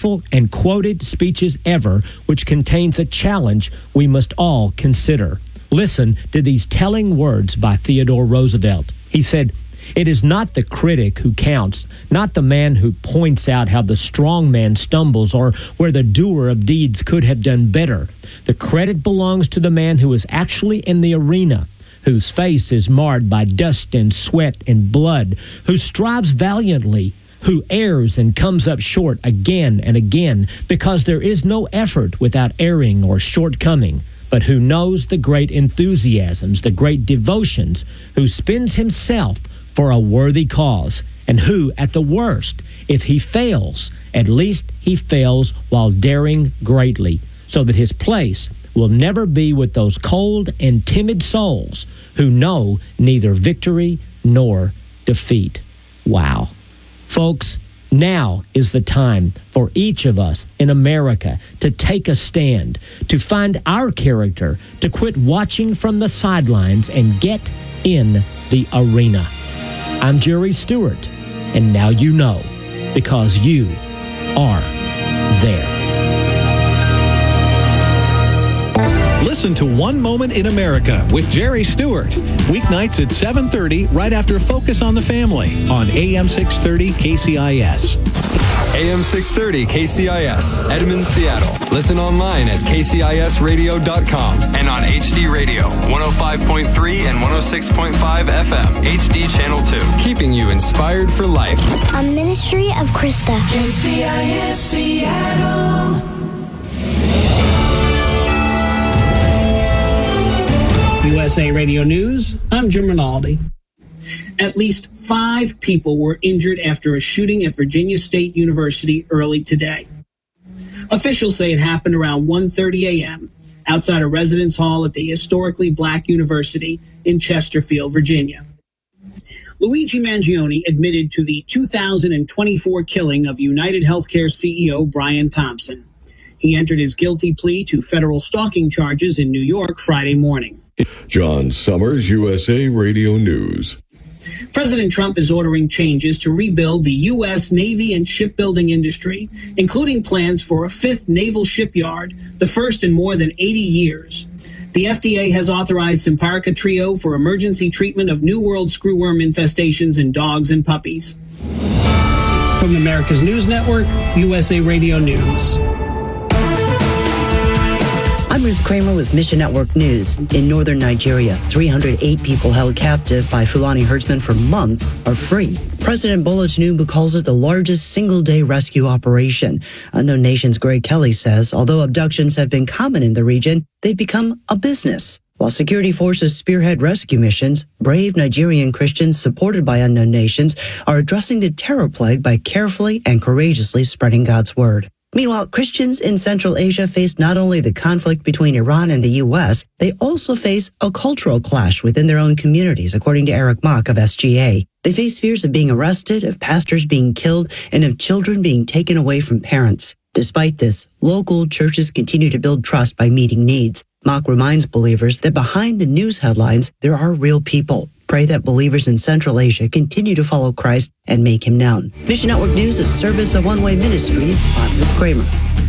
powerful and quoted speeches ever, which contains a challenge we must all consider. Listen to these telling words by Theodore Roosevelt. He said, "It is not the critic who counts, not the man who points out how the strong man stumbles or where the doer of deeds could have done better. The credit belongs to the man who is actually in the arena, whose face is marred by dust and sweat and blood, who strives valiantly, who errs and comes up short again and again, because there is no effort without erring or shortcoming, but who knows the great enthusiasms, the great devotions, who spends himself for a worthy cause, and who, at the worst, if he fails, at least he fails while daring greatly, so that his place will never be with those cold and timid souls who know neither victory nor defeat." Wow. Folks, now is the time for each of us in America to take a stand, to find our character, to quit watching from the sidelines and get in the arena. I'm Jerry Stewart, and now you know, because you are there. Listen to One Moment in America with Jerry Stewart. Weeknights at 7:30, right after Focus on the Family on AM 630 KCIS. AM 630 KCIS, Edmond, Seattle. Listen online at kcisradio.com and on HD Radio, 105.3 and 106.5 FM, HD Channel 2. Keeping you inspired for life. A ministry of Krista. KCIS Seattle. USA Radio News, I'm Jim Rinaldi. At least 5 people were injured after a shooting at Virginia State University early today. Officials say it happened around 1:30 a.m. outside a residence hall at the historically black university in Chesterfield, Virginia. Luigi Mangione admitted to the 2024 killing of United Healthcare CEO Brian Thompson. He entered his guilty plea to federal stalking charges in New York Friday morning. John Summers, USA Radio News. President Trump is ordering changes to rebuild the U.S. Navy and shipbuilding industry, including plans for a 5th naval shipyard, the first in more than 80 years. The FDA has authorized Simparica Trio for emergency treatment of New World screwworm infestations in dogs and puppies. From America's News Network, USA Radio News. I'm Ruth Kramer with Mission Network News. In northern Nigeria, 308 people held captive by Fulani herdsmen for months are free. President Bola Tinubu calls it the largest single-day rescue operation. Unknown Nation's Greg Kelly says, although abductions have been common in the region, they've become a business. While security forces spearhead rescue missions, brave Nigerian Christians supported by Unknown Nations are addressing the terror plague by carefully and courageously spreading God's word. Meanwhile, Christians in Central Asia face not only the conflict between Iran and the U.S., they also face a cultural clash within their own communities, according to Eric Mock of SGA. They face fears of being arrested, of pastors being killed, and of children being taken away from parents. Despite this, local churches continue to build trust by meeting needs. Mock reminds believers that behind the news headlines, there are real people. Pray that believers in Central Asia continue to follow Christ and make him known. Mission Network News is a service of One Way Ministries. I'm Ruth Kramer.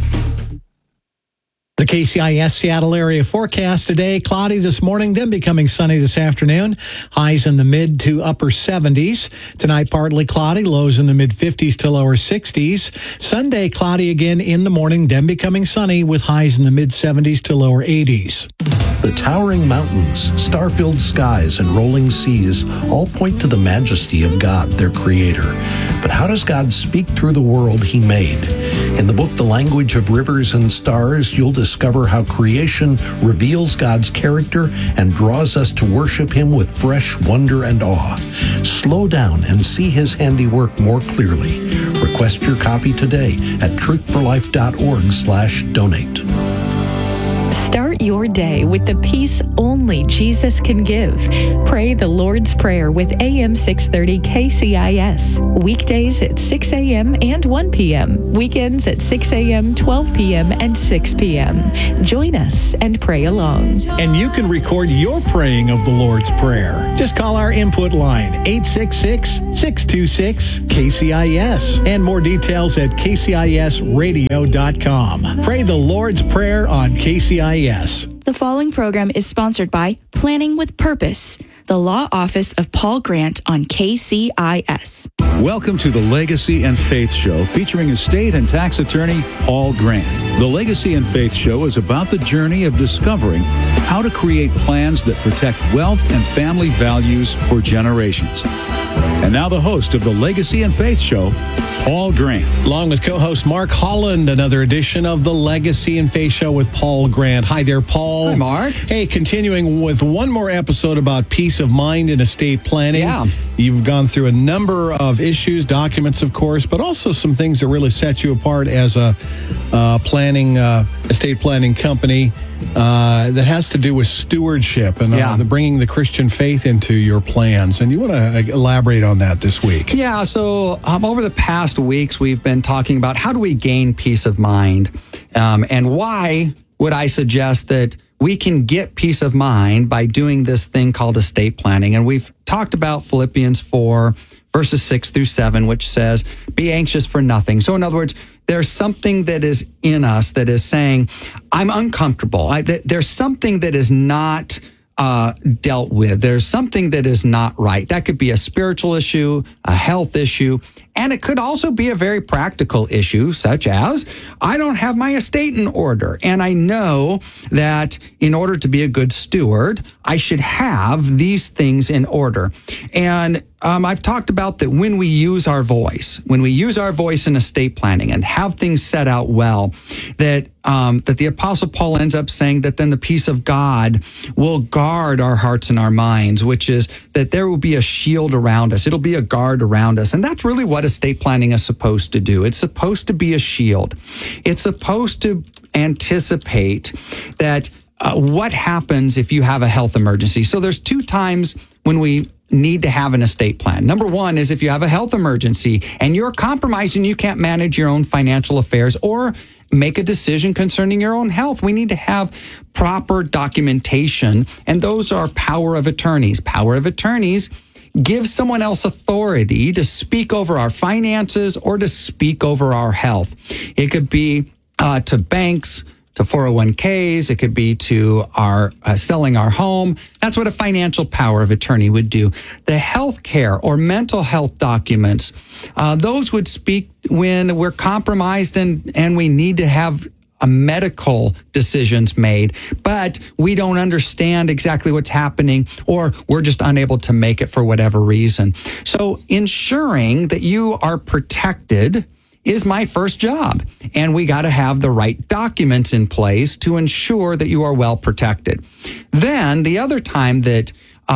The KCIS Seattle area forecast today, cloudy this morning, then becoming sunny this afternoon. Highs in the mid to upper 70s. Tonight, partly cloudy, lows in the mid 50s to lower 60s. Sunday, cloudy again in the morning, then becoming sunny with highs in the mid 70s to lower 80s. The towering mountains, star-filled skies, and rolling seas all point to the majesty of God, their creator. But how does God speak through the world he made? In the book, The Language of Rivers and Stars, you'll discover how creation reveals God's character and draws us to worship him with fresh wonder and awe. Slow down and see his handiwork more clearly. Request your copy today at truthforlife.org/donate. Start Start your day with the peace only Jesus can give. Pray the Lord's Prayer with AM 630 KCIS. Weekdays at 6 a.m. and 1 p.m. Weekends at 6 a.m., 12 p.m., and 6 p.m. Join us and pray along. And you can record your praying of the Lord's Prayer. Just call our input line, 866-626-KCIS. And more details at kcisradio.com. Pray the Lord's Prayer on KCIS. The following program is sponsored by Planning with Purpose, the law office of Paul Grant on KCIS. Welcome to the Legacy and Faith Show, featuring estate and tax attorney Paul Grant. The Legacy and Faith Show is about the journey of discovering how to create plans that protect wealth and family values for generations. And now the host of the Legacy and Faith Show, Paul Grant. Along with co-host Mark Holland, another edition of the Legacy and Faith Show with Paul Grant. Hi there, Paul. Hi, Mark. Hey, continuing with one more episode about peace of mind in estate planning. Yeah. You've gone through a number of issues, documents, of course, but also some things that really set you apart as a estate planning company that has to do with stewardship and the bringing the Christian faith into your plans. And you want to elaborate on that this week. Yeah, so over the past weeks, we've been talking about how do we gain peace of mind, and why would I suggest that we can get peace of mind by doing this thing called estate planning. And we've talked about Philippians 4, verses 6 through 7, which says, be anxious for nothing. So in other words, there's something that is in us that is saying, I'm uncomfortable. There's something that is not dealt with. There's something that is not right. That could be a spiritual issue, a health issue, and it could also be a very practical issue, such as, I don't have my estate in order. And I know that in order to be a good steward, I should have these things in order. And I've talked about that when we use our voice in estate planning and have things set out well, that the Apostle Paul ends up saying that then the peace of God will guard our hearts and our minds, which is that there will be a shield around us. It'll be a guard around us. And that's really what estate planning is supposed to do. It's supposed to be a shield. It's supposed to anticipate that what happens if you have a health emergency. So there's two times when we need to have an estate plan. Number one is if you have a health emergency and you're compromised and you can't manage your own financial affairs or make a decision concerning your own health. We need to have proper documentation, and those are power of attorneys. Power of attorneys give someone else authority to speak over our finances or to speak over our health. It could be to banks, to 401ks. It could be to our selling our home. That's what a financial power of attorney would do. The health care or mental health documents, those would speak when we're compromised and we need to have medical decisions made, but we don't understand exactly what's happening, or we're just unable to make it for whatever reason. So ensuring that you are protected is my first job. And we got to have the right documents in place to ensure that you are well protected. Then the other time that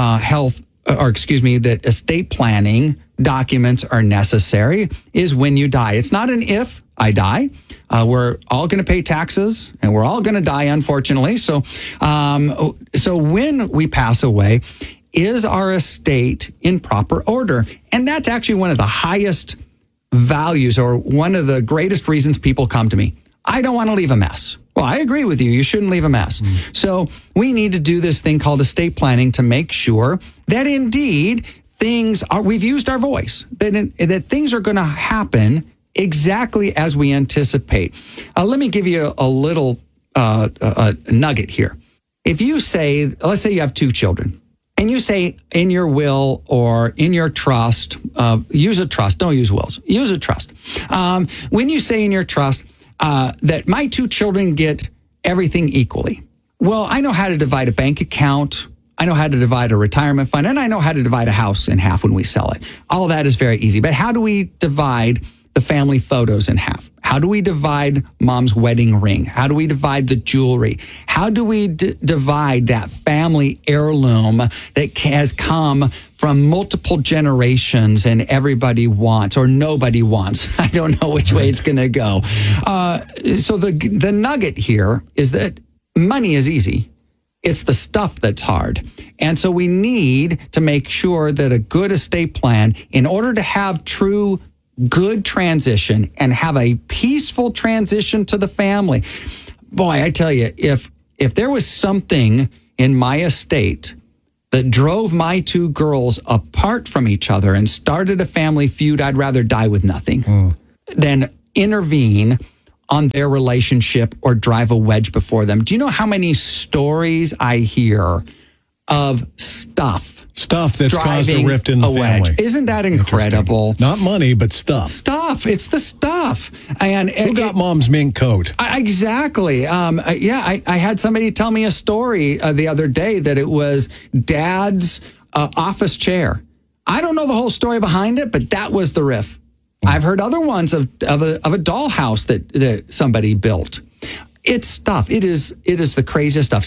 that estate planning documents are necessary is when you die. It's not an if I die. We're all going to pay taxes and we're all going to die, unfortunately. So when we pass away, is our estate in proper order? And that's actually one of the highest values, or one of the greatest reasons people come to me. I don't want to leave a mess. Well, I agree with you. You shouldn't leave a mess. So we need to do this thing called estate planning to make sure that indeed we've used our voice, that things are going to happen exactly as we anticipate. Let me give you a little nugget here. If you say, let's say you have two children, and you say in your will or in your trust, use a trust, don't use wills, use a trust. When you say in your trust that my two children get everything equally, well, I know how to divide a bank account, I know how to divide a retirement fund, and I know how to divide a house in half when we sell it. All of that is very easy. But how do we divide the family photos in half? How do we divide mom's wedding ring? How do we divide the jewelry? How do we divide that family heirloom that has come from multiple generations and everybody wants or nobody wants? I don't know which way it's going to go. So the nugget here is that money is easy. It's the stuff that's hard. And so we need to make sure that a good estate plan, in order to have true good transition and have a peaceful transition to the family. Boy, I tell you, if there was something in my estate that drove my two girls apart from each other and started a family feud, I'd rather die with nothing than intervene on their relationship or drive a wedge before them. Do you know how many stories I hear of stuff that's caused a rift in the family? Isn't that incredible? Not money, but stuff. It's the stuff. And who got mom's mink coat? Exactly. I had somebody tell me a story the other day that it was dad's office chair. I don't know the whole story behind it, but that was the riff. I've heard other ones of a dollhouse that somebody built. It's stuff. It is the craziest stuff.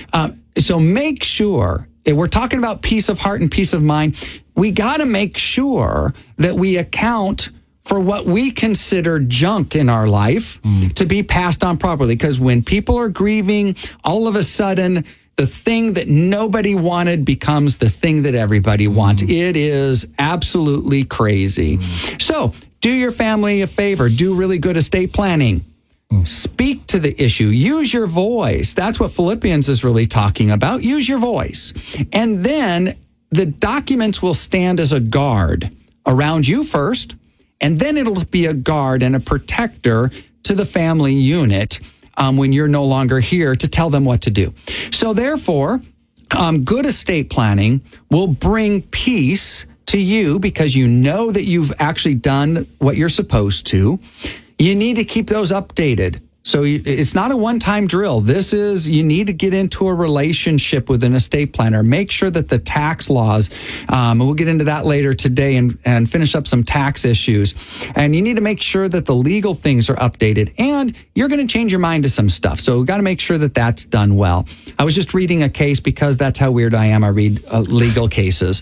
So make sure, if we're talking about peace of heart and peace of mind, we got to make sure that we account for what we consider junk in our life to be passed on properly. Because when people are grieving, all of a sudden, the thing that nobody wanted becomes the thing that everybody wants. It is absolutely crazy. So do your family a favor. Do really good estate planning. Speak to the issue. Use your voice. That's what Philippians is really talking about. Use your voice. And then the documents will stand as a guard around you first, and then it'll be a guard and a protector to the family unit when you're no longer here to tell them what to do. So therefore, good estate planning will bring peace to you because you know that you've actually done what you're supposed to. You need to keep those updated. So it's not a one-time drill. This is, you need to get into a relationship with an estate planner. Make sure that the tax laws, we'll get into that later today and finish up some tax issues. And you need to make sure that the legal things are updated. And you're going to change your mind to some stuff. So we've got to make sure that that's done well. I was just reading a case because that's how weird I am. I read legal cases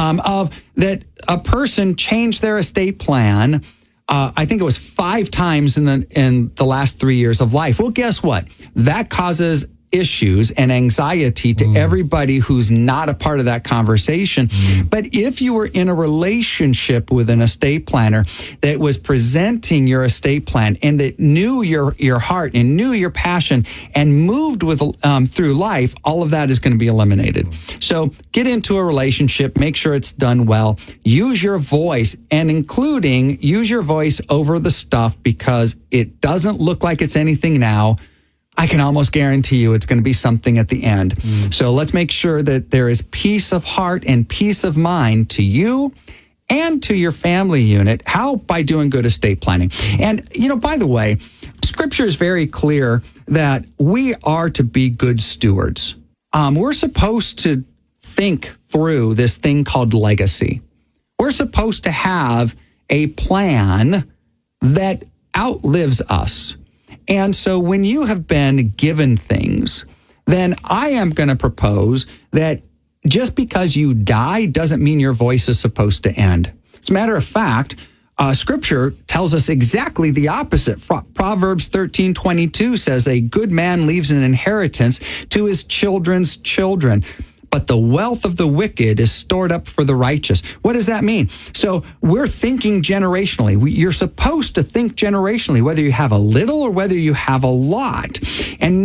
of that a person changed their estate plan. I think it was 5 times in the last 3 years of life. Well, guess what? That causes issues and anxiety to everybody who's not a part of that conversation. But if you were in a relationship with an estate planner that was presenting your estate plan and that knew your heart and knew your passion and moved with through life, all of that is going to be eliminated. So get into a relationship, make sure it's done well, use your voice, and including use your voice over the stuff because it doesn't look like it's anything now. I can almost guarantee you it's going to be something at the end. So let's make sure that there is peace of heart and peace of mind to you and to your family unit. How? By doing good estate planning. And, by the way, Scripture is very clear that we are to be good stewards. We're supposed to think through this thing called legacy. We're supposed to have a plan that outlives us. And so when you have been given things, then I am going to propose that just because you die doesn't mean your voice is supposed to end. As a matter of fact, Scripture tells us exactly the opposite. Proverbs 13:22 says, a good man leaves an inheritance to his children's children, but the wealth of the wicked is stored up for the righteous. What does that mean? So we're thinking generationally. You're supposed to think generationally, whether you have a little or whether you have a lot. And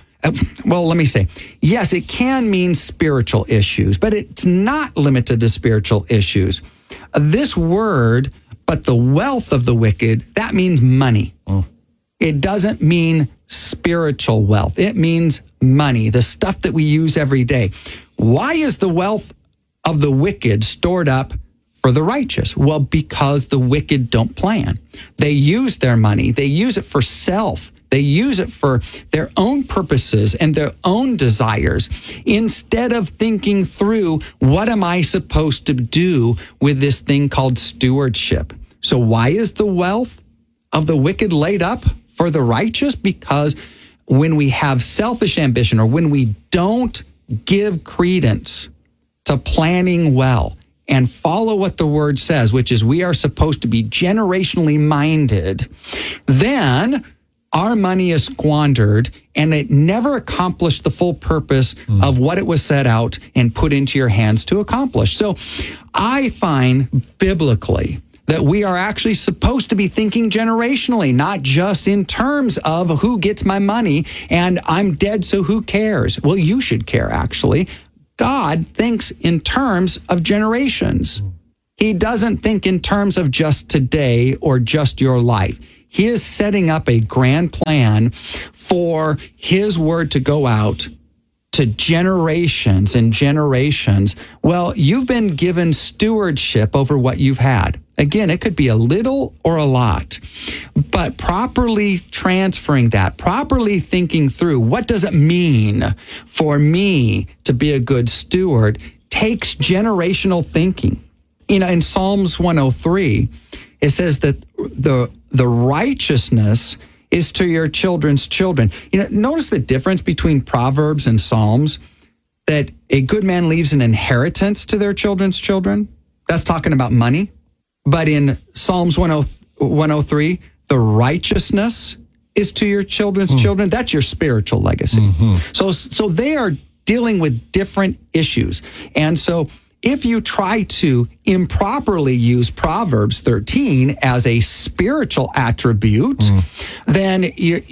let me say, yes, it can mean spiritual issues, but it's not limited to spiritual issues. This word, but the wealth of the wicked, that means money. It doesn't mean spiritual wealth. It means money, the stuff that we use every day. Why is the wealth of the wicked stored up for the righteous? Well, because the wicked don't plan. They use their money. They use it for self. They use it for their own purposes and their own desires instead of thinking through, what am I supposed to do with this thing called stewardship? So why is the wealth of the wicked laid up for the righteous? Because when we have selfish ambition or when we don't give credence to planning well and follow what the word says, which is we are supposed to be generationally minded, then our money is squandered and it never accomplished the full purpose of what it was set out and put into your hands to accomplish. So I find biblically that we are actually supposed to be thinking generationally, not just in terms of who gets my money and I'm dead, so who cares? Well, you should care, actually. God thinks in terms of generations. He doesn't think in terms of just today or just your life. He is setting up a grand plan for his word to go out to generations and generations. Well, you've been given stewardship over what you've had. Again, it could be a little or a lot, but properly transferring that, properly thinking through what does it mean for me to be a good steward takes generational thinking. You know, in Psalms 103, it says that the righteousness is to your children's children. You know, notice the difference between Proverbs and Psalms, that a good man leaves an inheritance to their children's children. That's talking about money. But in Psalms 103, the righteousness is to your children's children. That's your spiritual legacy. So they are dealing with different issues. And so if you try to improperly use Proverbs 13 as a spiritual attribute, then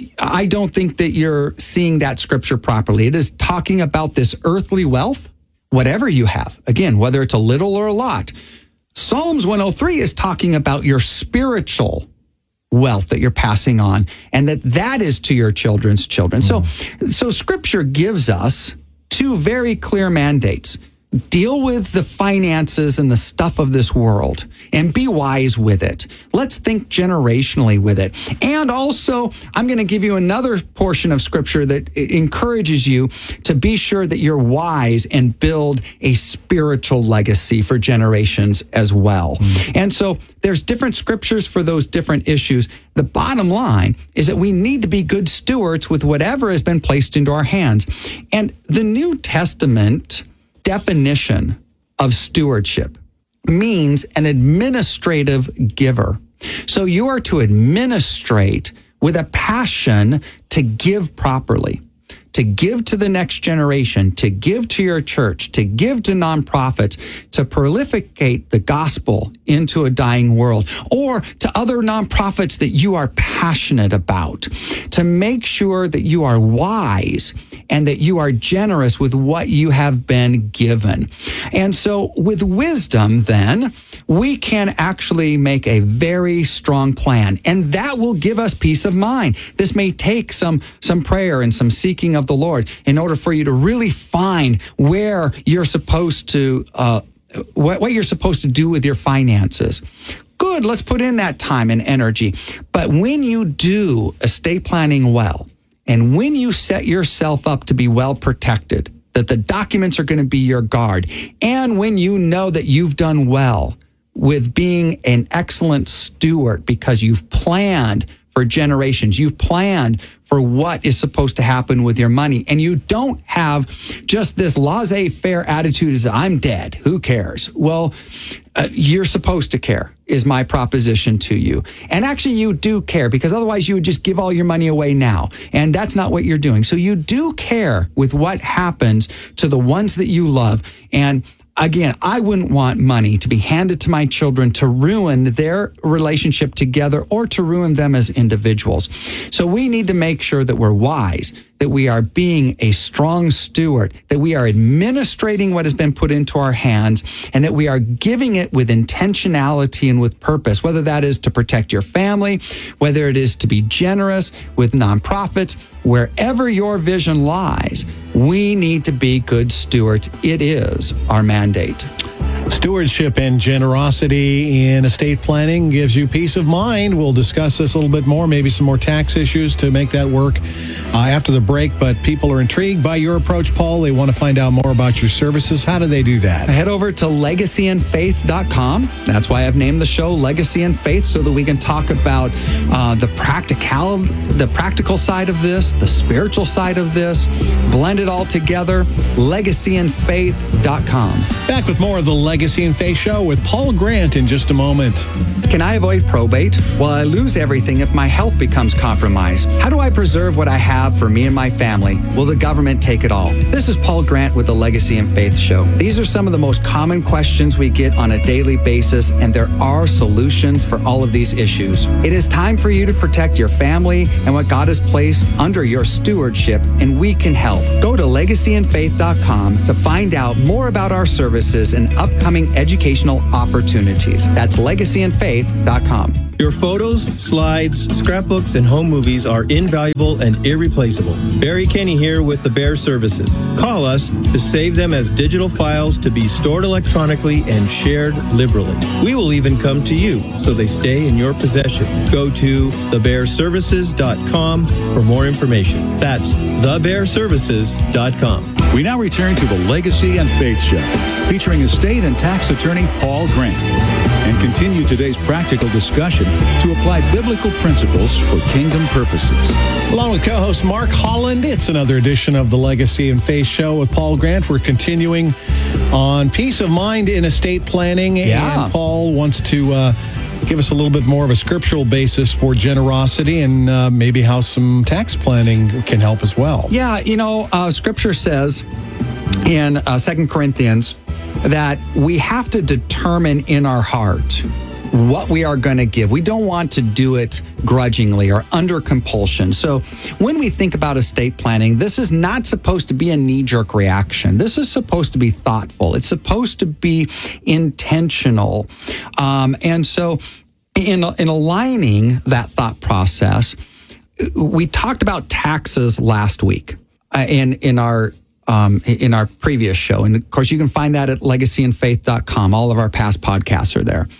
I don't think that you're seeing that scripture properly. It is talking about this earthly wealth, whatever you have. Again, whether it's a little or a lot. Psalms 103 is talking about your spiritual wealth that you're passing on, and that is to your children's children. So scripture gives us two very clear mandates. Deal with the finances and the stuff of this world and be wise with it. Let's think generationally with it. And also, I'm going to give you another portion of scripture that encourages you to be sure that you're wise and build a spiritual legacy for generations as well. And so there's different scriptures for those different issues. The bottom line is that we need to be good stewards with whatever has been placed into our hands. And the New Testament definition of stewardship means an administrative giver. So you are to administrate with a passion to give properly, to give to the next generation, to give to your church, to give to nonprofits, to prolificate the gospel into a dying world, or to other nonprofits that you are passionate about, to make sure that you are wise and that you are generous with what you have been given. And so with wisdom, then, we can actually make a very strong plan, and that will give us peace of mind. This may take some prayer and some seeking of the Lord in order for you to really find where you're supposed to, what you're supposed to do with your finances. Good, let's put in that time and energy. But when you do estate planning well, and when you set yourself up to be well protected, that the documents are going to be your guard, and when you know that you've done well with being an excellent steward because you've planned for generations, you've planned for what is supposed to happen with your money, and you don't have just this laissez-faire attitude as I'm dead, who cares? Well, you're supposed to care, is my proposition to you. And actually you do care, because otherwise you would just give all your money away now. And that's not what you're doing. So you do care with what happens to the ones that you love. And again, I wouldn't want money to be handed to my children to ruin their relationship together or to ruin them as individuals. So we need to make sure that we're wise, that we are being a strong steward, that we are administrating what has been put into our hands, and that we are giving it with intentionality and with purpose, whether that is to protect your family, whether it is to be generous with nonprofits. Wherever your vision lies, we need to be good stewards. It is our mandate. Stewardship and generosity in estate planning gives you peace of mind. We'll discuss this a little bit more, maybe some more tax issues to make that work after the break. But people are intrigued by your approach, Paul. They want to find out more about your services. How do they do that? Head over to legacyandfaith.com. That's why I've named the show Legacy and Faith, so that we can talk about the practical side of this, the spiritual side of this, blend it all together. Legacyandfaith.com. Back with more of the Legacy and Faith Show with Paul Grant in just a moment. Can I avoid probate? Will I lose everything if my health becomes compromised? How do I preserve what I have for me and my family? Will the government take it all? This is Paul Grant with the Legacy and Faith Show. These are some of the most common questions we get on a daily basis, and there are solutions for all of these issues. It is time for you to protect your family and what God has placed under your stewardship, and we can help. Go to legacyandfaith.com to find out more about our services and upcoming educational opportunities. That's legacyandfaith.com. Your photos, slides, scrapbooks, and home movies are invaluable and irreplaceable. Barry Kenny here with the Bear Services. Call us to save them as digital files to be stored electronically and shared liberally. We will even come to you so they stay in your possession. Go to thebearservices.com for more information. That's thebearservices.com. We now return to the Legacy and Faith Show, featuring estate and tax attorney Paul Grant, and continue today's practical discussion to apply biblical principles for kingdom purposes. Along with co-host Mark Holland, it's another edition of the Legacy and Faith Show with Paul Grant. We're continuing on peace of mind in estate planning, and Paul wants to give us a little bit more of a scriptural basis for generosity and maybe how some tax planning can help as well. Yeah, Scripture says in 2 Corinthians that we have to determine in our heart what we are going to give. We don't want to do it grudgingly or under compulsion. So when we think about estate planning, this is not supposed to be a knee-jerk reaction. This is supposed to be thoughtful. It's supposed to be intentional. And so in aligning that thought process, we talked about taxes last week in our previous show. And of course, you can find that at legacyandfaith.com. All of our past podcasts are there.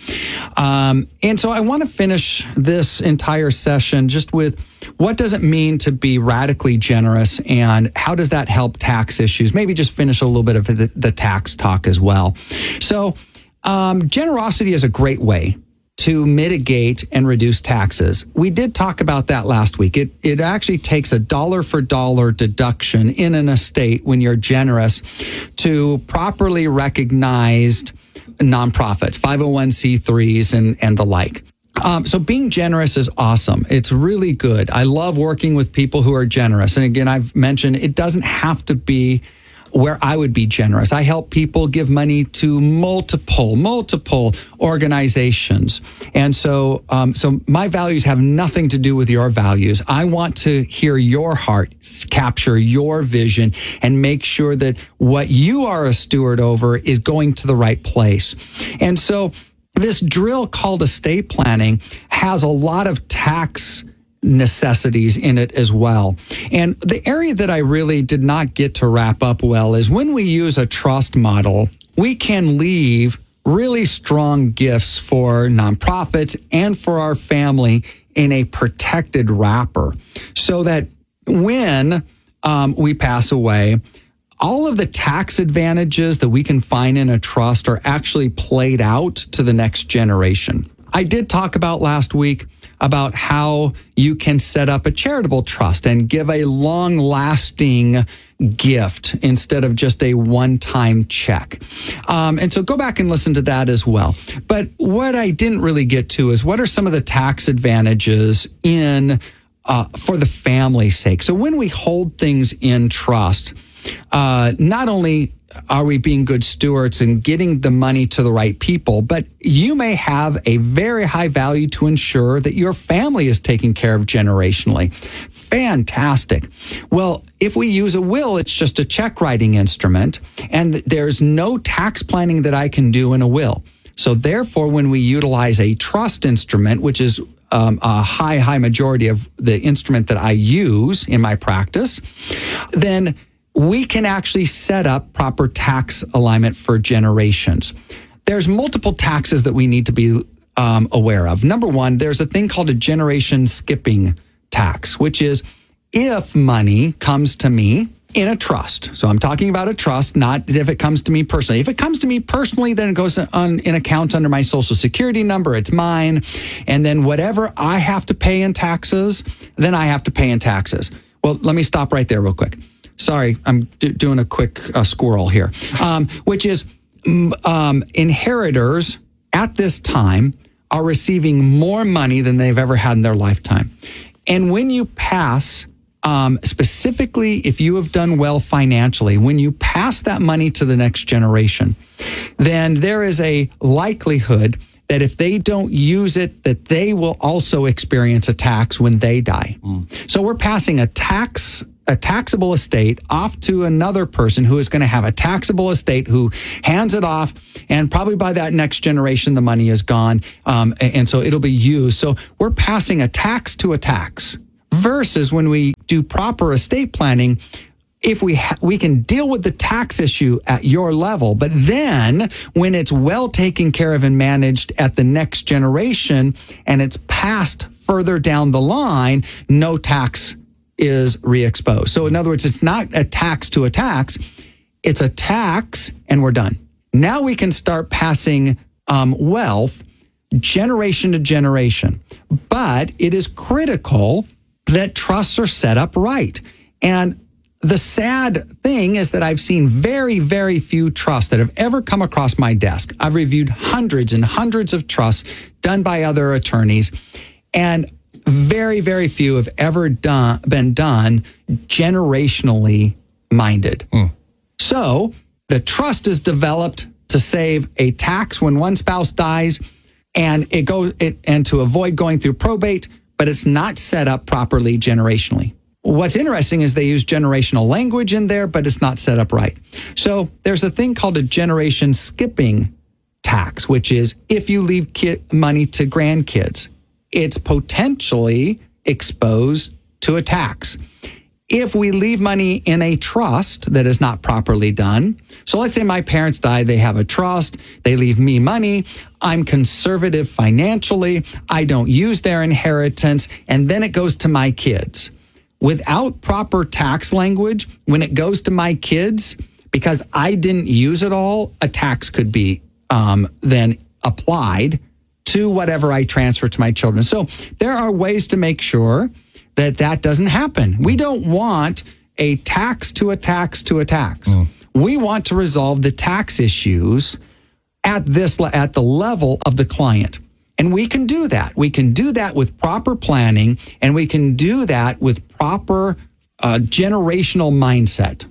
And so I want to finish this entire session just with what does it mean to be radically generous and how does that help tax issues? Maybe just finish a little bit of the tax talk as well. So generosity is a great way to mitigate and reduce taxes. We did talk about that last week. It actually takes a dollar for dollar deduction in an estate when you're generous to properly recognized nonprofits, 501c3s and the like. So being generous is awesome. It's really good. I love working with people who are generous. And again, I've mentioned it doesn't have to be where I would be generous. I help people give money to multiple organizations. And so my values have nothing to do with your values. I want to hear your heart, capture your vision, and make sure that what you are a steward over is going to the right place. And so this drill called estate planning has a lot of tax necessities in it as well. And the area that I really did not get to wrap up well is when we use a trust model, we can leave really strong gifts for nonprofits and for our family in a protected wrapper so that when we pass away, all of the tax advantages that we can find in a trust are actually played out to the next generation. I did talk about last week about how you can set up a charitable trust and give a long-lasting gift instead of just a one-time check. And so go back and listen to that as well. But what I didn't really get to is what are some of the tax advantages for the family's sake. So when we hold things in trust, not only are we being good stewards and getting the money to the right people, but you may have a very high value to ensure that your family is taken care of generationally. Fantastic. Well, if we use a will, it's just a check writing instrument, and there's no tax planning that I can do in a will. So therefore, when we utilize a trust instrument, which is a high majority of the instrument that I use in my practice, then we can actually set up proper tax alignment for generations. There's multiple taxes that we need to be aware of. Number one, there's a thing called a generation skipping tax, which is if money comes to me in a trust. So I'm talking about a trust, not if it comes to me personally. If it comes to me personally, then it goes on in accounts under my Social Security number. It's mine. And then whatever I have to pay in taxes, then I have to pay in taxes. Well, let me stop right there real quick. Sorry, I'm doing a quick squirrel here, which is inheritors at this time are receiving more money than they've ever had in their lifetime. And when you pass, specifically if you have done well financially, when you pass that money to the next generation, then there is a likelihood that if they don't use it, that they will also experience a tax when they die. So we're passing a taxable estate off to another person who is going to have a taxable estate, who hands it off, and probably by that next generation, the money is gone, and so it'll be used. So we're passing a tax to a tax, versus when we do proper estate planning, if we can deal with the tax issue at your level, but then when it's well taken care of and managed at the next generation and it's passed further down the line, no tax is re-exposed. So in other words, it's not a tax to a tax, it's a tax and we're done. Now we can start passing wealth generation to generation, but it is critical that trusts are set up right. And the sad thing is that I've seen very, very few trusts that have ever come across my desk. I've reviewed hundreds and hundreds of trusts done by other attorneys, and very, very few have ever been done generationally minded. So the trust is developed to save a tax when one spouse dies, and and to avoid going through probate, but it's not set up properly generationally. What's interesting is they use generational language in there, but it's not set up right. So there's a thing called a generation skipping tax, which is if you leave money to grandkids, it's potentially exposed to a tax. If we leave money in a trust that is not properly done, so let's say my parents die, they have a trust, they leave me money, I'm conservative financially, I don't use their inheritance, and then it goes to my kids. Without proper tax language, when it goes to my kids, because I didn't use it all, a tax could be then applied to whatever I transfer to my children. So there are ways to make sure that that doesn't happen. We don't want a tax to a tax to a tax. We want to resolve the tax issues at the level of the client. And we can do that. We can do that with proper planning, and we can do that with proper generational mindset.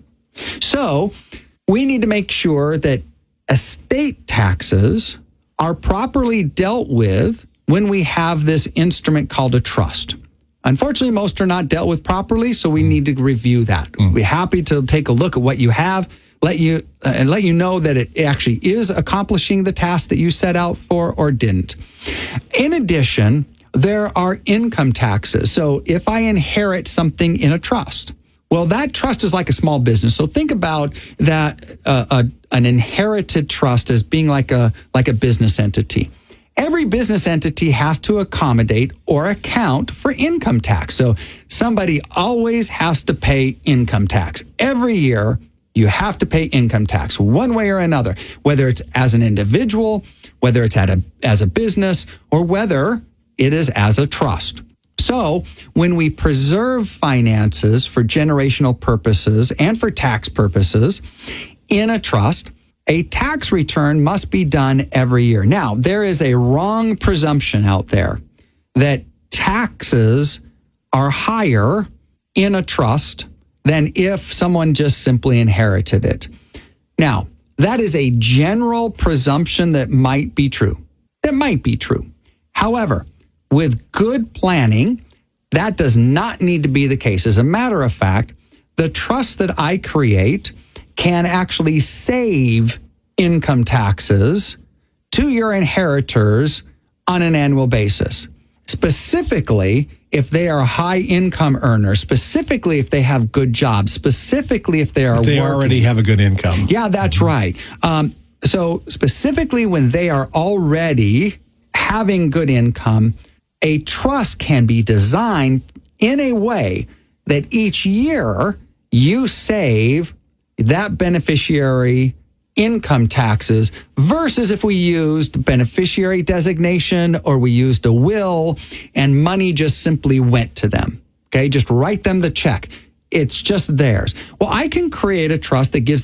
So we need to make sure that estate taxes are properly dealt with when we have this instrument called a trust. Unfortunately, most are not dealt with properly, so we need to review that. We're happy to take a look at what you have, let you know that it actually is accomplishing the task that you set out for or didn't. In addition, there are income taxes. So if I inherit something in a trust, well, that trust is like a small business. So think about that an inherited trust as being like a business entity. Every business entity has to accommodate or account for income tax. So somebody always has to pay income tax. Every year, you have to pay income tax one way or another, whether it's as an individual, whether it's as a business, or whether it is as a trust. So when we preserve finances for generational purposes and for tax purposes in a trust, a tax return must be done every year. Now, there is a wrong presumption out there that taxes are higher in a trust than if someone just simply inherited it. Now, that is a general presumption that might be true. That might be true. However, with good planning, that does not need to be the case. As a matter of fact, the trust that I create can actually save income taxes to your inheritors on an annual basis. Specifically, if they are high income earners, specifically if they have good jobs, specifically if they are working. Already have a good income. Yeah, that's right. So specifically when they are already having good income, a trust can be designed in a way that each year you save that beneficiary income taxes versus if we used beneficiary designation or we used a will and money just simply went to them. Okay, just write them the check. It's just theirs. Well, I can create a trust that gives them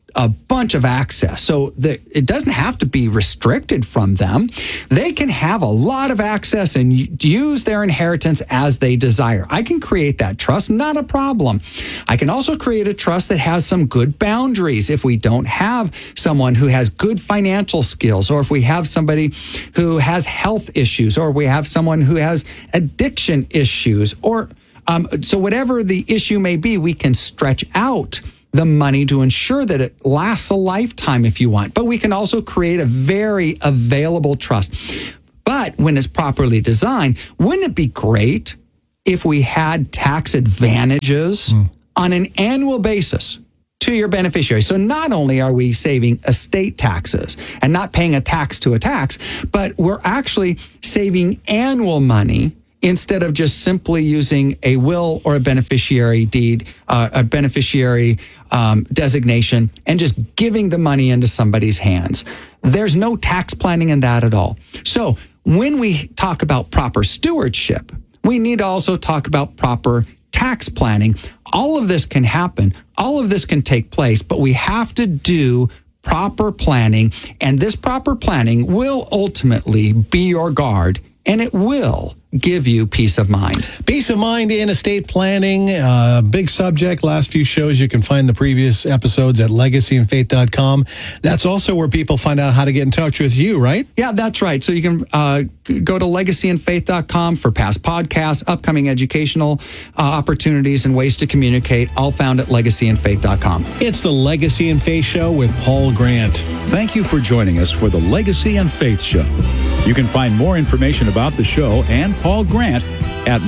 a bunch of access. So it doesn't have to be restricted from them. They can have a lot of access and use their inheritance as they desire. I can create that trust, not a problem. I can also create a trust that has some good boundaries. If we don't have someone who has good financial skills, or if we have somebody who has health issues, or we have someone who has addiction issues, or so whatever the issue may be, we can stretch out the money to ensure that it lasts a lifetime if you want. But we can also create a very available trust. But when it's properly designed, wouldn't it be great if we had tax advantages on an annual basis to your beneficiary? So not only are we saving estate taxes and not paying a tax to a tax, but we're actually saving annual money instead of just simply using a will or a beneficiary deed, a beneficiary designation, and just giving the money into somebody's hands. There's no tax planning in that at all. So when we talk about proper stewardship, we need to also talk about proper tax planning. All of this can happen. All of this can take place, but we have to do proper planning, and this proper planning will ultimately be your guard, and it will give you peace of mind. Peace of mind in estate planning, big subject. Last few shows, you can find the previous episodes at legacyandfaith.com. That's also where people find out how to get in touch with you, right? Yeah, that's right. So you can go to legacyandfaith.com for past podcasts, upcoming educational opportunities, and ways to communicate, all found at legacyandfaith.com. It's the Legacy and Faith Show with Paul Grant. Thank you for joining us for the Legacy and Faith Show. You can find more information about the show and Paul Grant at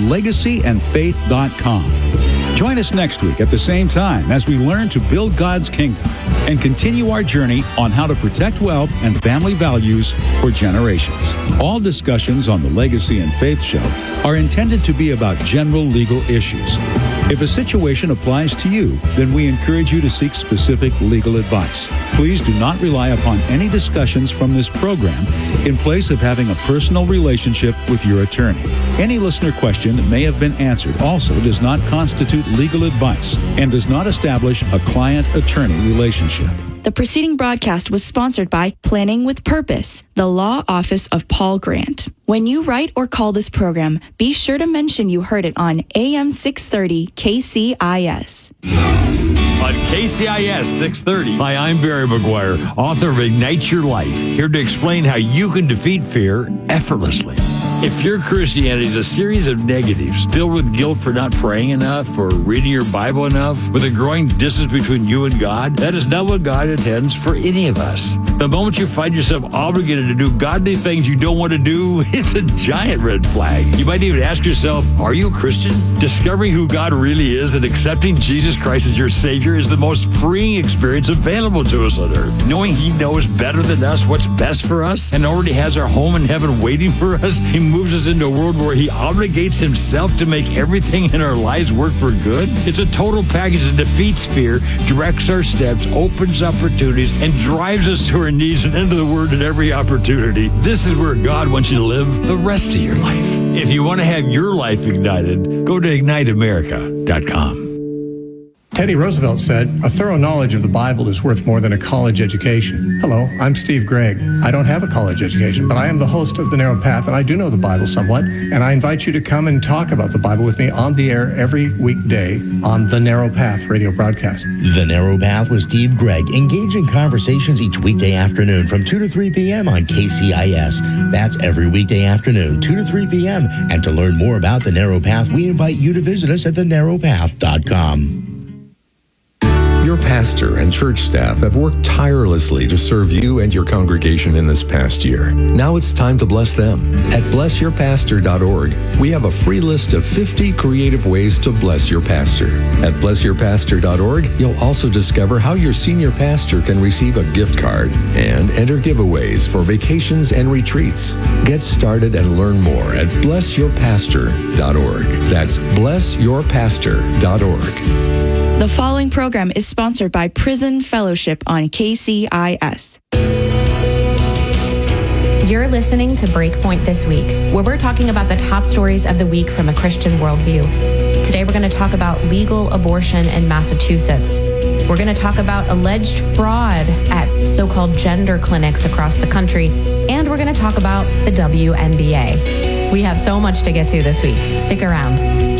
legacyandfaith.com. Join us next week at the same time as we learn to build God's kingdom and continue our journey on how to protect wealth and family values for generations. All discussions on the Legacy and Faith Show are intended to be about general legal issues. If a situation applies to you, then we encourage you to seek specific legal advice. Please do not rely upon any discussions from this program in place of having a personal relationship with your attorney. Any listener question that may have been answered also does not constitute legal advice and does not establish a client-attorney relationship. The preceding broadcast was sponsored by Planning with Purpose, the law office of Paul Grant. When you write or call this program, be sure to mention you heard it on AM 630 KCIS. On KCIS 630. Hi, I'm Barry McGuire, author of Ignite Your Life, here to explain how you can defeat fear effortlessly. If your Christianity is a series of negatives filled with guilt for not praying enough or reading your Bible enough, with a growing distance between you and God, that is not what God intends for any of us. The moment you find yourself obligated to do godly things you don't want to do, it's a giant red flag. You might even ask yourself, are you a Christian? Discovering who God really is and accepting Jesus Christ as your Savior is the most freeing experience available to us on earth. Knowing He knows better than us what's best for us and already has our home in heaven waiting for us, He moves us into a world where He obligates Himself to make everything in our lives work for good. It's a total package that defeats fear, directs our steps, opens opportunities, and drives us to our knees and into the Word at every opportunity. This is where God wants you to live the rest of your life. If you want to have your life ignited, go to igniteamerica.com. Teddy Roosevelt said, "A thorough knowledge of the Bible is worth more than a college education." Hello, I'm Steve Gregg. I don't have a college education, but I am the host of The Narrow Path, and I do know the Bible somewhat, and I invite you to come and talk about the Bible with me on the air every weekday on The Narrow Path radio broadcast. The Narrow Path with Steve Gregg. Engage in conversations each weekday afternoon from 2 to 3 p.m. on KCIS. That's every weekday afternoon, 2 to 3 p.m. And to learn more about The Narrow Path, we invite you to visit us at thenarrowpath.com. Your pastor and church staff have worked tirelessly to serve you and your congregation in this past year. Now it's time to bless them. At blessyourpastor.org, we have a free list of 50 creative ways to bless your pastor. At blessyourpastor.org, you'll also discover how your senior pastor can receive a gift card and enter giveaways for vacations and retreats. Get started and learn more at blessyourpastor.org. That's blessyourpastor.org. The following program is sponsored by Prison Fellowship on KCIS. You're listening to Breakpoint This Week, where we're talking about the top stories of the week from a Christian worldview. Today we're going to talk about legal abortion in Massachusetts. We're going to talk about alleged fraud at so-called gender clinics across the country. And we're going to talk about the WNBA. We have so much to get to this week. Stick around.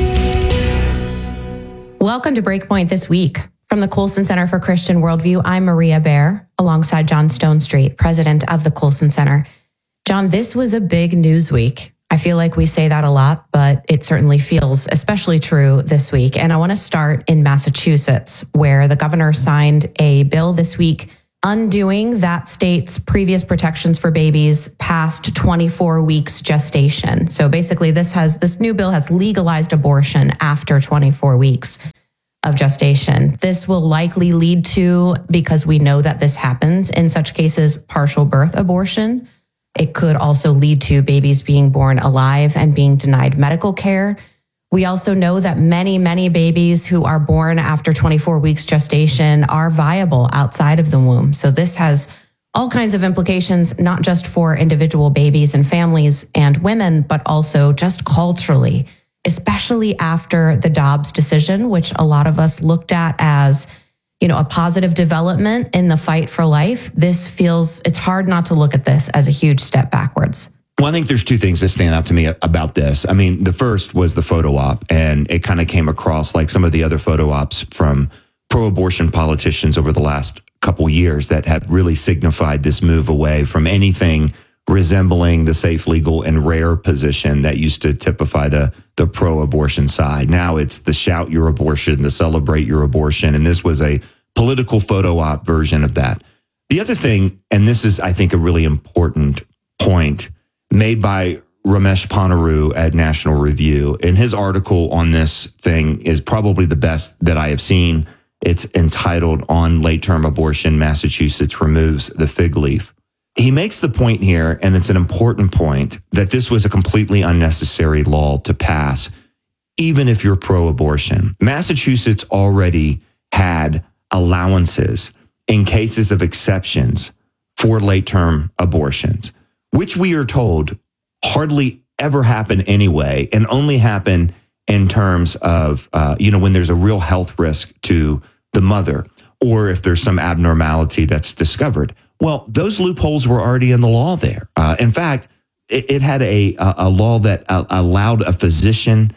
Welcome to Breakpoint This Week. From the Colson Center for Christian Worldview, I'm Maria Bear, alongside John Stonestreet, president of the Colson Center. John, this was a big news week. I feel like we say that a lot, but it certainly feels especially true this week. And I want to start in Massachusetts, where the governor signed a bill this week undoing that state's previous protections for babies past 24 weeks gestation. So basically, this new bill has legalized abortion after 24 weeks of gestation. This will likely lead to, because we know that this happens in such cases, partial birth abortion. It could also lead to babies being born alive and being denied medical care. We also know that many, many babies who are born after 24 weeks gestation are viable outside of the womb. So this has all kinds of implications, not just for individual babies and families and women, but also just culturally, especially after the Dobbs decision, which a lot of us looked at as, a positive development in the fight for life. It's hard not to look at this as a huge step backwards. Well, I think there's two things that stand out to me about this. I mean, the first was the photo op, and it kind of came across like some of the other photo ops from pro-abortion politicians over the last couple years that have really signified this move away from anything resembling the safe, legal, and rare position that used to typify the pro-abortion side. Now it's the shout your abortion, the celebrate your abortion, and this was a political photo op version of that. The other thing, and this is, I think, a really important point made by Ramesh Ponnuru at National Review, and his article on this thing is probably the best that I have seen. It's entitled "On Late-Term Abortion, Massachusetts Removes the Fig Leaf." He makes the point here, and it's an important point, that this was a completely unnecessary law to pass, even if you're pro-abortion. Massachusetts already had allowances in cases of exceptions for late-term abortions, which we are told hardly ever happen anyway, and only happen in terms of, when there's a real health risk to the mother, or if there's some abnormality that's discovered. Well, those loopholes were already in the law there. In fact, it had a law that allowed a physician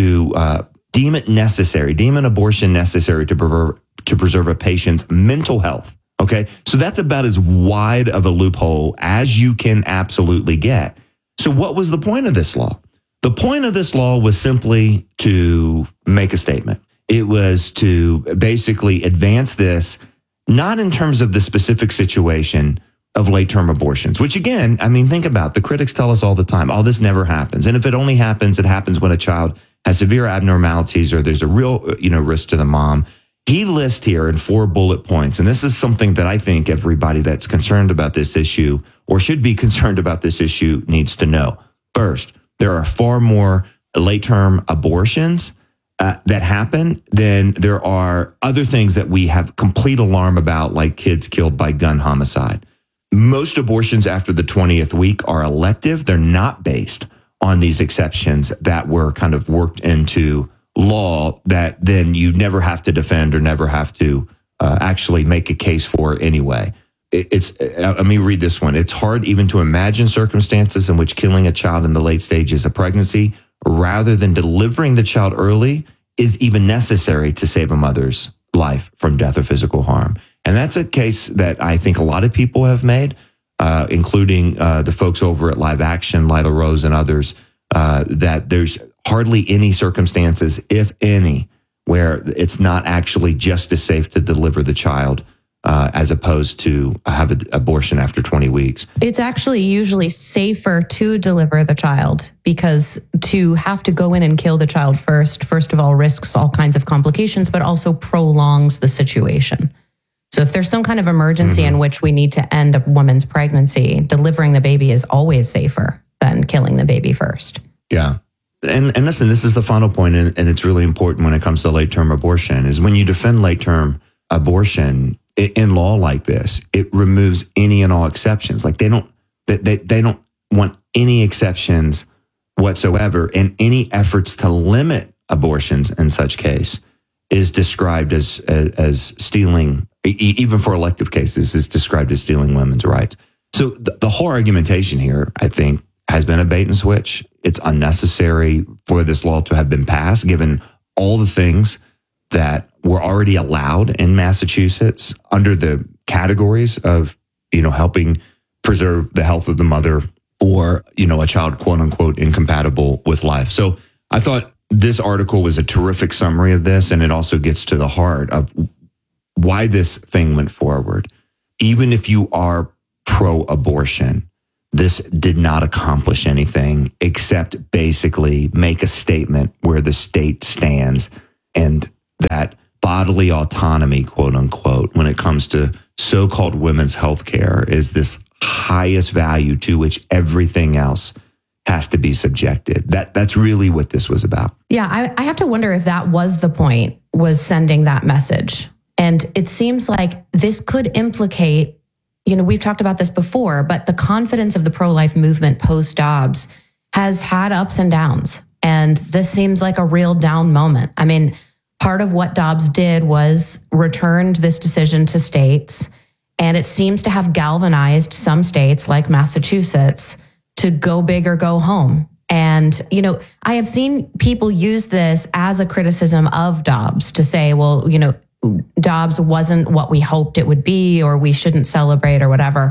to deem an abortion necessary to preserve a patient's mental health. Okay, so that's about as wide of a loophole as you can absolutely get. So what was the point of this law? The point of this law was simply to make a statement. It was to basically advance this, not in terms of the specific situation of late-term abortions, which again, I mean, think about, the critics tell us all the time, oh, this never happens. And if it only happens, it happens when a child has severe abnormalities or there's a real, risk to the mom. He lists here in 4 bullet points, and this is something that I think everybody that's concerned about this issue or should be concerned about this issue needs to know. First, there are far more late-term abortions that happen than there are other things that we have complete alarm about, like kids killed by gun homicide. Most abortions after the 20th week are elective. They're not based on these exceptions that were kind of worked into law that then you never have to defend or never have to actually make a case for anyway. Let me read this one. It's hard even to imagine circumstances in which killing a child in the late stages of pregnancy rather than delivering the child early is even necessary to save a mother's life from death or physical harm. And that's a case that I think a lot of people have made, including the folks over at Live Action, Lila Rose and others, that there's hardly any circumstances, if any, where it's not actually just as safe to deliver the child as opposed to have an abortion after 20 weeks. It's actually usually safer to deliver the child, because to have to go in and kill the child first of all, risks all kinds of complications, but also prolongs the situation. So if there's some kind of emergency in which we need to end a woman's pregnancy, delivering the baby is always safer than killing the baby first. Yeah. And listen, this is the final point, and it's really important when it comes to late-term abortion, is when you defend late-term abortion in law like this, it removes any and all exceptions. Like they don't want any exceptions whatsoever, and any efforts to limit abortions in such case is described as stealing, even for elective cases, is described as stealing women's rights. So the whole argumentation here, I think, has been a bait and switch. It's unnecessary for this law to have been passed, given all the things that were already allowed in Massachusetts under the categories of, helping preserve the health of the mother or, a child, quote unquote, incompatible with life. So I thought this article was a terrific summary of this, and it also gets to the heart of why this thing went forward. Even if you are pro-abortion, this did not accomplish anything except basically make a statement where the state stands, and that bodily autonomy, quote unquote, when it comes to so-called women's health care is this highest value to which everything else has to be subjected. That's really what this was about. Yeah, I have to wonder if that was the point, was sending that message. And it seems like this could implicate, we've talked about this before, but the confidence of the pro-life movement post-Dobbs has had ups and downs. And this seems like a real down moment. I mean, part of what Dobbs did was returned this decision to states, and it seems to have galvanized some states like Massachusetts to go big or go home. And, I have seen people use this as a criticism of Dobbs to say, well, Dobbs wasn't what we hoped it would be, or we shouldn't celebrate or whatever.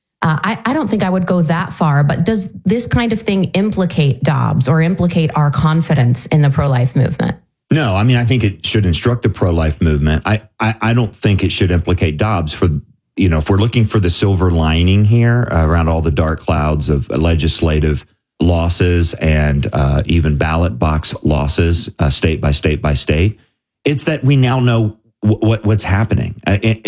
I don't think I would go that far, but does this kind of thing implicate Dobbs or implicate our confidence in the pro-life movement? No, I mean, I think it should instruct the pro-life movement. I don't think it should implicate Dobbs for, if we're looking for the silver lining here around all the dark clouds of legislative losses and even ballot box losses, state by state by state, it's that we now know what's happening.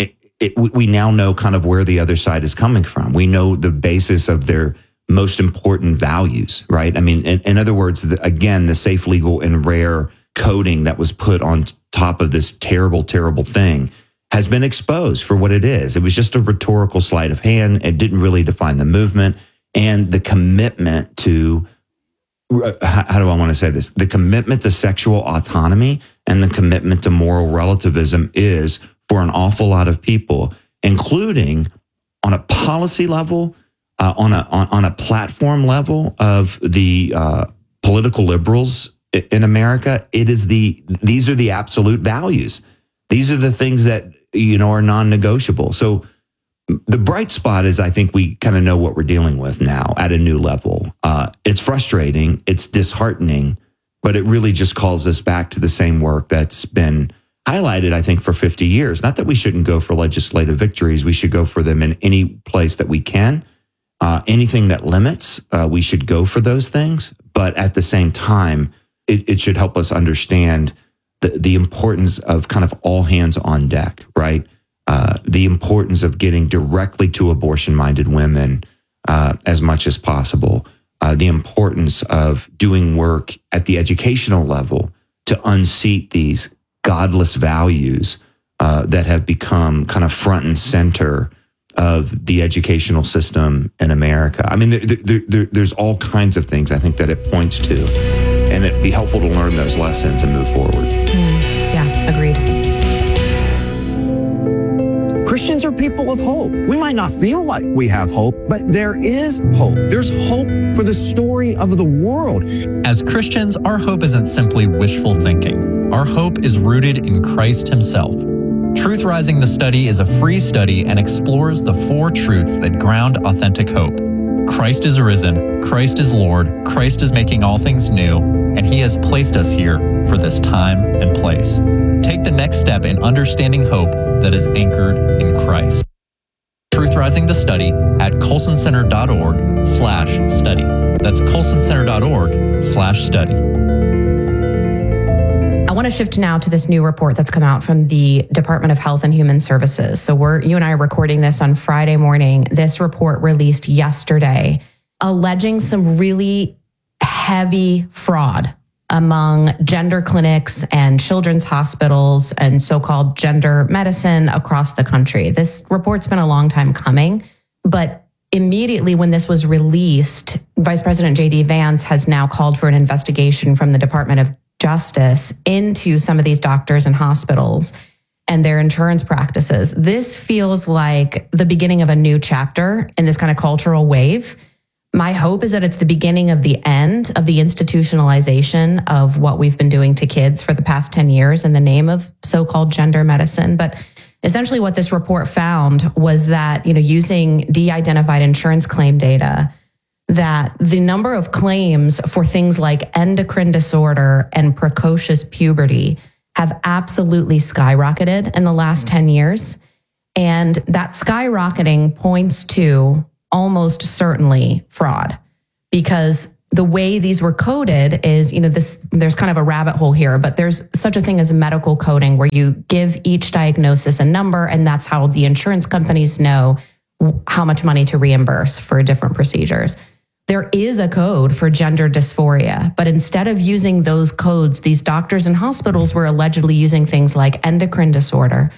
We now know kind of where the other side is coming from. We know the basis of their most important values, right? I mean, in other words, again, the safe, legal, and rare coding that was put on top of this terrible, terrible thing has been exposed for what it is. It was just a rhetorical sleight of hand. It didn't really define the movement and the commitment to, how do I want to say this? The commitment to sexual autonomy and the commitment to moral relativism is for an awful lot of people, including on a policy level, on a platform level of the political liberals in America. These are the absolute values. These are the things that are non-negotiable. So the bright spot is, I think we kind of know what we're dealing with now at a new level. It's frustrating, it's disheartening, but it really just calls us back to the same work that's been highlighted, I think, for 50 years. Not that we shouldn't go for legislative victories. We should go for them in any place that we can. Anything that limits, we should go for those things. But at the same time, it should help us understand the importance of kind of all hands on deck, right? The importance of getting directly to abortion-minded women as much as possible. The importance of doing work at the educational level to unseat these godless values that have become kind of front and center of the educational system in America. I mean, there's all kinds of things I think that it points to, and it'd be helpful to learn those lessons and move forward. Yeah, agreed. Christians are people of hope. We might not feel like we have hope, but there is hope. There's hope for the story of the world. As Christians, our hope isn't simply wishful thinking. Our hope is rooted in Christ himself. Truth Rising the Study is a free study and explores the 4 truths that ground authentic hope. Christ is risen, Christ is Lord, Christ is making all things new, and he has placed us here for this time and place. Take the next step in understanding hope that is anchored in Christ. Truth Rising the Study at colsoncenter.org/study. That's colsoncenter.org/study. I want to shift now to this new report that's come out from the Department of Health and Human Services. So you and I are recording this on Friday morning. This report released yesterday, alleging some really heavy fraud among gender clinics and children's hospitals and so-called gender medicine across the country. This report's been a long time coming, but immediately when this was released, Vice President J.D. Vance has now called for an investigation from the Department of justice into some of these doctors and hospitals and their insurance practices. This feels like the beginning of a new chapter in this kind of cultural wave. My hope is that it's the beginning of the end of the institutionalization of what we've been doing to kids for the past 10 years in the name of so-called gender medicine. But essentially what this report found was that, using de-identified insurance claim data, that the number of claims for things like endocrine disorder and precocious puberty have absolutely skyrocketed in the last 10 years. And that skyrocketing points to almost certainly fraud, because the way these were coded is, there's kind of a rabbit hole here, but there's such a thing as medical coding where you give each diagnosis a number, and that's how the insurance companies know how much money to reimburse for different procedures. There is a code for gender dysphoria, but instead of using those codes, these doctors and hospitals were allegedly using things like endocrine disorder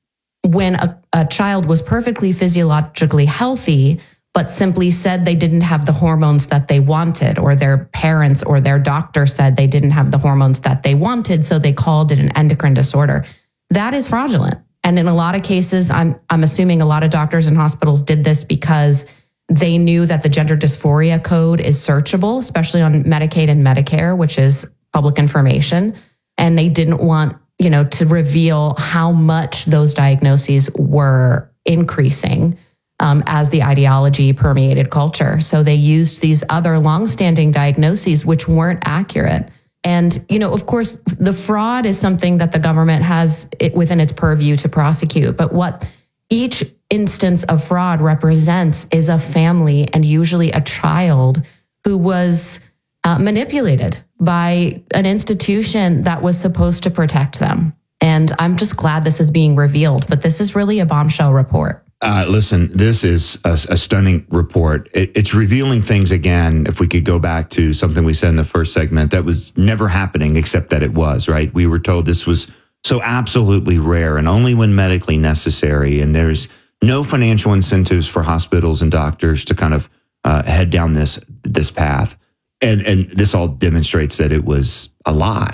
when a child was perfectly physiologically healthy, but simply said they didn't have the hormones that they wanted, or their parents or their doctor said they didn't have the hormones that they wanted, so they called it an endocrine disorder. That is fraudulent. And in a lot of cases, I'm assuming a lot of doctors and hospitals did this because they knew that the gender dysphoria code is searchable, especially on Medicaid and Medicare, which is public information. And they didn't want, to reveal how much those diagnoses were increasing as the ideology permeated culture. So they used these other longstanding diagnoses, which weren't accurate. And, of course, the fraud is something that the government has within its purview to prosecute. But what each instance of fraud represents is a family, and usually a child, who was manipulated by an institution that was supposed to protect them. And I'm just glad this is being revealed, but this is really a bombshell report. Listen, this is a stunning report. It's revealing things again. If we could go back to something we said in the first segment, that was never happening, except that it was, right? We were told this was so absolutely rare and only when medically necessary. And there's no financial incentives for hospitals and doctors to kind of head down this path. And this all demonstrates that it was a lie.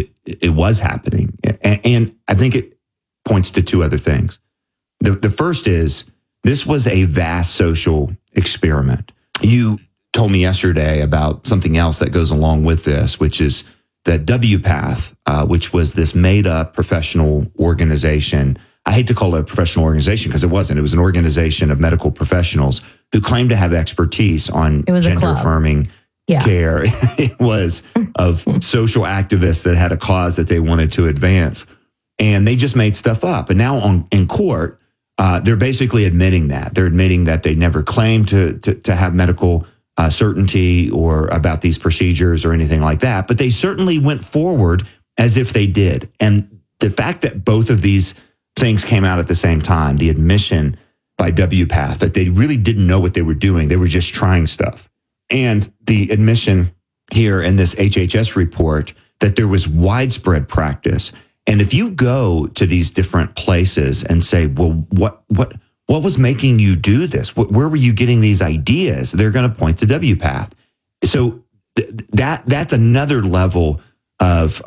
It was happening. And I think it points to two other things. The first is, this was a vast social experiment. You told me yesterday about something else that goes along with this, which is that WPATH, which was this made-up professional organization. I hate to call it a professional organization because it wasn't. It was an organization of medical professionals who claimed to have expertise on gender-affirming care. It was of social activists that had a cause that they wanted to advance. And they just made stuff up. And now in court, they're basically admitting that. They're admitting that they never claimed to have medical certainty or about these procedures or anything like that. But they certainly went forward as if they did. And the fact that both of these things came out at the same time, the admission by WPATH that they really didn't know what they were doing. They were just trying stuff. And the admission here in this HHS report that there was widespread practice. And if you go to these different places and say, well, what was making you do this? Where were you getting these ideas? They're going to point to WPATH. So that's another level of,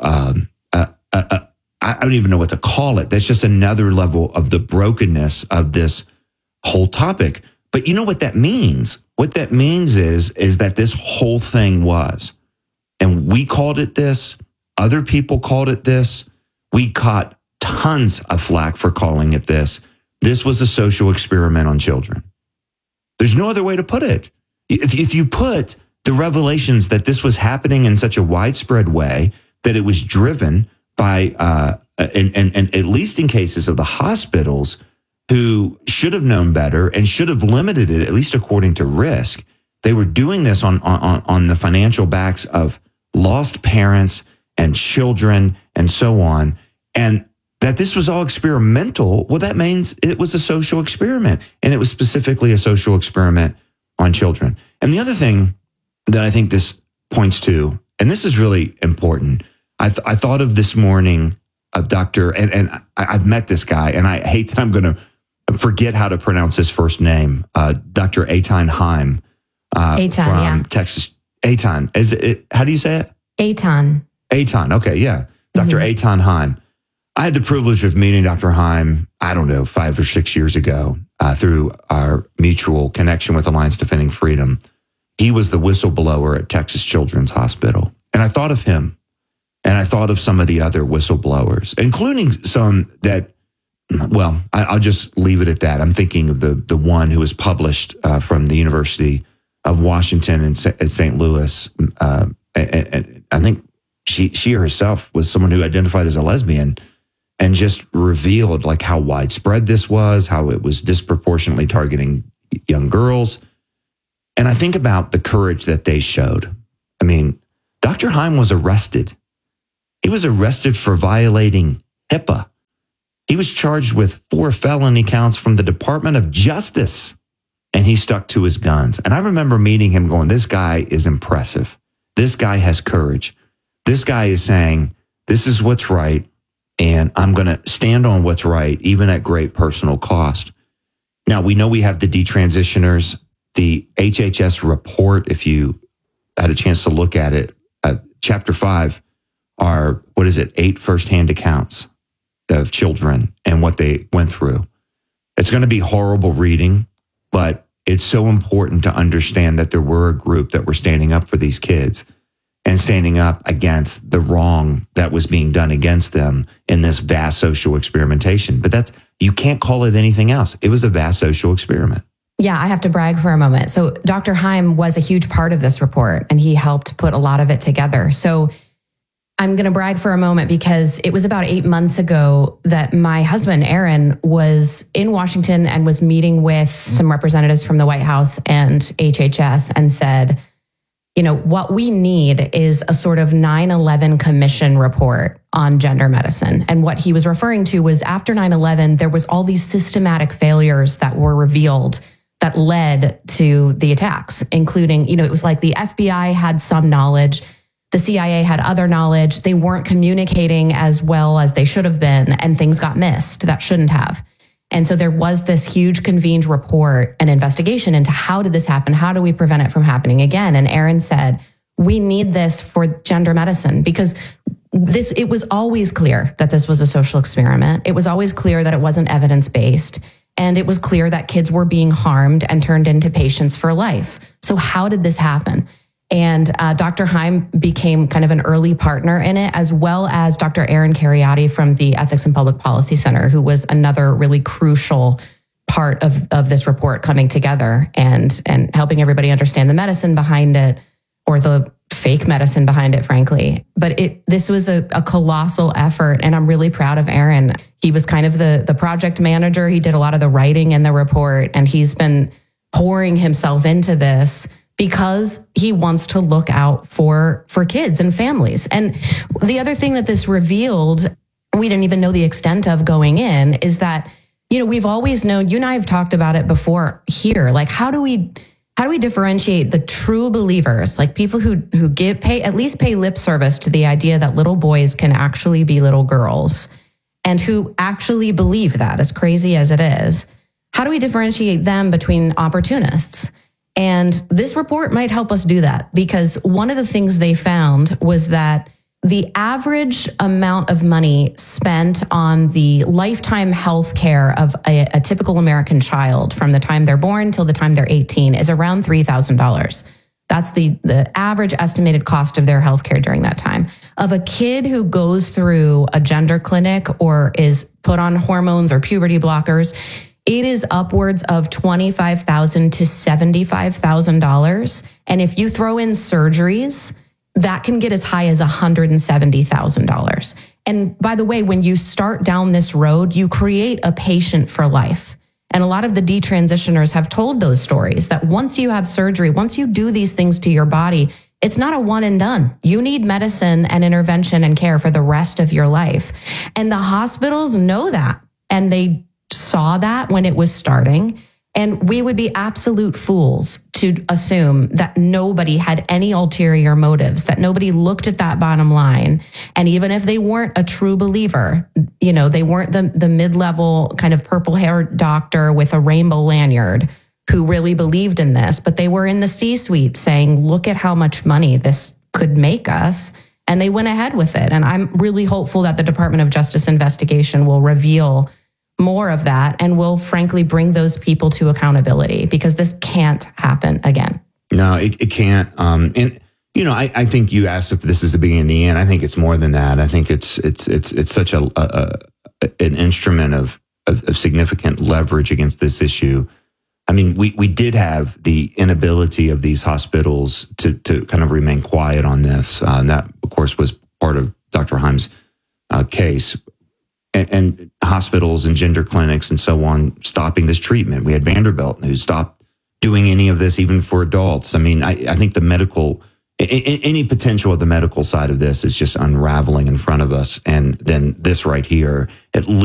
I don't even know what to call it. That's just another level of the brokenness of this whole topic. But you know what that means? What that means is that this whole thing was, and we called it this, other people called it this, we caught tons of flack for calling it this. This was a social experiment on children. There's no other way to put it. If you put the revelations that this was happening in such a widespread way, that it was driven by, and at least in cases of the hospitals who should have known better and should have limited it, at least according to risk. They were doing this on the financial backs of lost parents and children and so on. And that this was all experimental, well, that means it was a social experiment. And it was specifically a social experiment on children. And the other thing that I think this points to, and this is really important, I thought of this morning of Dr. And I've met this guy, and I hate that I'm going to forget how to pronounce his first name, Dr. Eitan Haim from Texas. Eitan, is it? How do you say it? Eitan. Eitan. Okay, yeah. Dr. Eitan Heim. I had the privilege of meeting Dr. Heim, 5 or 6 years ago through our mutual connection with Alliance Defending Freedom. He was the whistleblower at Texas Children's Hospital. And I thought of him, and I thought of some of the other whistleblowers, including some that, well, I'll just leave it at that. I'm thinking of the one who was published from the University of Washington at St. Louis. And I think she herself was someone who identified as a lesbian and just revealed like how widespread this was, how it was disproportionately targeting young girls. And I think about the courage that they showed. I mean, Dr. Heim was arrested. He was arrested for violating HIPAA. He was charged with 4 felony counts from the Department of Justice, and he stuck to his guns. And I remember meeting him going, this guy is impressive. This guy has courage. This guy is saying, this is what's right, and I'm going to stand on what's right, even at great personal cost. Now, we know we have the detransitioners, the HHS report, if you had a chance to look at it, Chapter 5 are, 8 firsthand accounts of children and what they went through. It's going to be horrible reading, but it's so important to understand that there were a group that were standing up for these kids and standing up against the wrong that was being done against them in this vast social experimentation. But you can't call it anything else. It was a vast social experiment. Yeah, I have to brag for a moment. So Dr. Heim was a huge part of this report, and he helped put a lot of it together. So I'm going to brag for a moment because it was about 8 months ago that my husband, Aaron, was in Washington and was meeting with some representatives from the White House and HHS and said, what we need is a sort of 9/11 commission report on gender medicine. And what he was referring to was after 9/11, there was all these systematic failures that were revealed that led to the attacks, including, it was like the FBI had some knowledge, the CIA had other knowledge, they weren't communicating as well as they should have been, and things got missed that shouldn't have. And so there was this huge convened report and investigation into how did this happen? How do we prevent it from happening again? And Aaron said, we need this for gender medicine because it was always clear that this was a social experiment. It was always clear that it wasn't evidence-based. And it was clear that kids were being harmed and turned into patients for life. So how did this happen? And Dr. Heim became kind of an early partner in it, as well as Dr. Aaron Kheriaty from the Ethics and Public Policy Center, who was another really crucial part of this report coming together and helping everybody understand the medicine behind it, or the fake medicine behind it, frankly. But this was a colossal effort, and I'm really proud of Aaron. He was kind of the project manager. He did a lot of the writing in the report, and he's been pouring himself into this because he wants to look out for kids and families. And the other thing that this revealed, we didn't even know the extent of going in, is that, we've always known, you and I have talked about it before here, like how do we differentiate the true believers, like people who at least pay lip service to the idea that little boys can actually be little girls, and who actually believe that, as crazy as it is? How do we differentiate them between opportunists? And this report might help us do that, because one of the things they found was that the average amount of money spent on the lifetime health care of a typical American child from the time they're born till the time they're 18 is around $3,000. That's the average estimated cost of their health care during that time. Of a kid who goes through a gender clinic or is put on hormones or puberty blockers, it is upwards of $25,000 to $75,000. And if you throw in surgeries, that can get as high as $170,000. And by the way, when you start down this road, you create a patient for life. And a lot of the detransitioners have told those stories that once you have surgery, once you do these things to your body, it's not a one and done. You need medicine and intervention and care for the rest of your life. And the hospitals know that. And they saw that when it was starting. And we would be absolute fools to assume that nobody had any ulterior motives, that nobody looked at that bottom line. And even if they weren't a true believer, they weren't the mid-level kind of purple-haired doctor with a rainbow lanyard who really believed in this, but they were in the C-suite saying, look at how much money this could make us. And they went ahead with it. And I'm really hopeful that the Department of Justice investigation will reveal more of that and will frankly bring those people to accountability, because this can't happen again. No, it can't. And I think you asked if this is the beginning and the end. I think it's more than that. I think it's such an instrument of significant leverage against this issue. I mean, we did have the inability of these hospitals to kind of remain quiet on this. And that, of course, was part of Dr. Heim's case. And hospitals and gender clinics and so on stopping this treatment. We had Vanderbilt who stopped doing any of this, even for adults. I mean, I think the medical, any potential of the medical side of this is just unraveling in front of us. And then this right here, at least